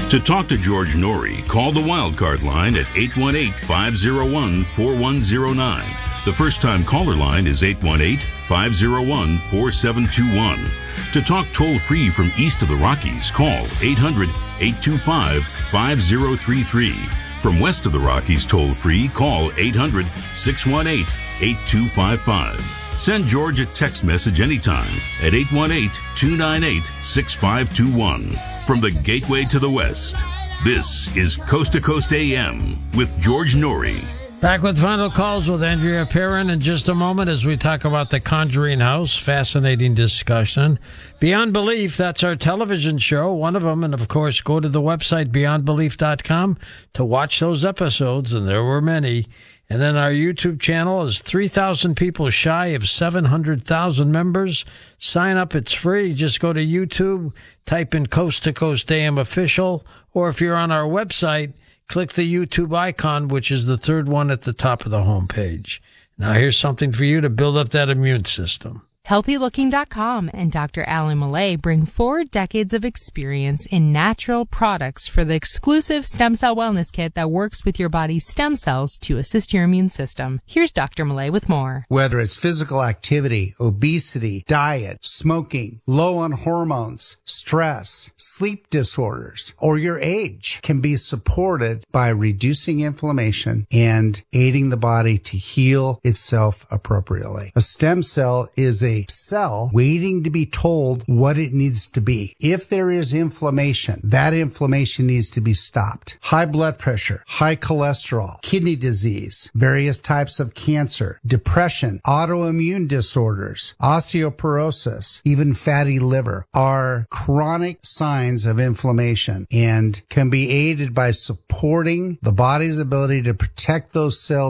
To talk to George Norrie, call the Wildcard line at 818-501-4109. The first-time caller line is 818-501-4721. To talk toll-free from east of the Rockies, call 800-825-5033. From west of the Rockies toll-free, call 800-618-8255. Send George a text message anytime at 818-298-6521. From the gateway to the west, this is Coast to Coast AM with George Norrie. Back with final calls with Andrea Perrin in just a moment as we talk about The Conjuring House. Fascinating discussion. Beyond Belief, that's our television show, one of them. And, of course, go to the website beyondbelief.com to watch those episodes, and there were many. And then our YouTube channel is 3,000 people shy of 700,000 members. Sign up. It's free. Just go to YouTube, type in Coast to Coast AM Official, or if you're on our website, click the YouTube icon, which is the third one at the top of the homepage. Now, here's something for you to build up that immune system. HealthyLooking.com and Dr. Alan Millay bring 4 decades of experience in natural products for the exclusive Stem Cell Wellness Kit that works with your body's stem cells to assist your immune system. Here's Dr. Millay with more. Whether it's physical activity, obesity, diet, smoking, low on hormones, stress, sleep disorders, or your age can be supported by reducing inflammation and aiding the body to heal itself appropriately. A stem cell is a cell waiting to be told what it needs to be. If there is inflammation, that inflammation needs to be stopped. High blood pressure, high cholesterol, kidney disease, various types of cancer, depression, autoimmune disorders, osteoporosis, even fatty liver are chronic signs of inflammation and can be aided by supporting the body's ability to protect those cells